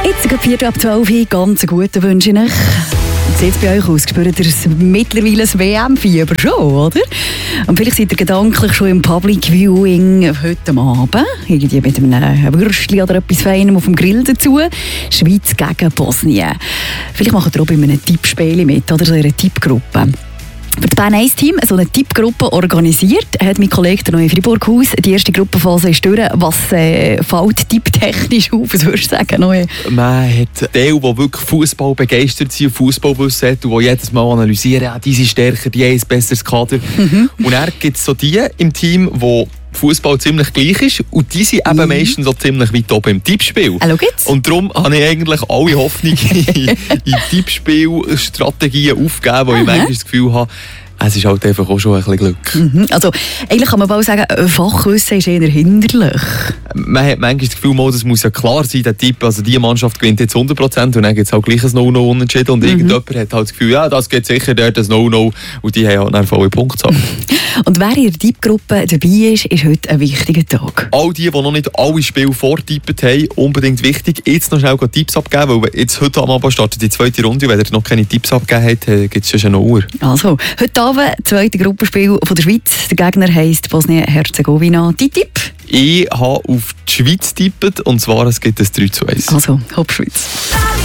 Jetzt geht 4:12, ganz einen guten wünsche ich euch. Wie sieht es bei euch aus? Spürt ihr mittlerweile das WM-Fieber schon, oder? Und vielleicht seid ihr gedanklich schon im Public Viewing heute Abend. Irgendwie mit einem Würstchen oder etwas Feinem auf dem Grill dazu. Schweiz gegen Bosnien. Vielleicht macht ihr auch bei einem Tippspiel mit, oder so eine Tippgruppe. Für das Bern 1-Team so eine Tippgruppe organisiert, hat mein Kollege der neue Fribourg-Haus. Die erste Gruppenphase ist durch. Was fällt tipptechnisch auf? Was würdest du sagen, Noe? Man hat Teile, die wirklich Fußball begeistert sind, Fußballwissen hat und die jedes Mal analysieren, ja, die sind stärker, die haben ein besseres Kader. Und dann gibt es so die im Team, die Fußball ziemlich gleich ist und die sind eben meistens so ziemlich weit oben im Tippspiel. Und darum habe ich eigentlich alle Hoffnung in Tippspielstrategien aufgegeben, weil ich manchmal das Gefühl habe, es ist halt einfach auch schon ein bisschen Glück. Also eigentlich kann man bald sagen, Fachwissen ist eher hinderlich. Man hat manchmal das Gefühl, das muss ja klar sein, der Tipp, also die Mannschaft gewinnt jetzt 100% und dann gibt es halt gleich ein No-No unentschieden und irgendjemand hat halt das Gefühl, ja, das geht sicher dort ein No-No und die haben halt eine volle Punktzahl. Und wer in der Tippgruppe dabei ist heute ein wichtiger Tag. All die noch nicht alle Spiele vortippt haben, unbedingt wichtig, jetzt noch schnell Tipps abgeben, weil jetzt heute am Abend startet die zweite Runde, wenn ihr noch keine Tipps abgegeben habt, gibt es schon eine Uhr. Also, heute Abend, zweite Gruppenspiel von der Schweiz. Der Gegner heisst Bosnien-Herzegowina. Die Tipp? Ich habe auf die Schweiz getippt und zwar es gibt ein 3:1. Also, Hauptschweiz.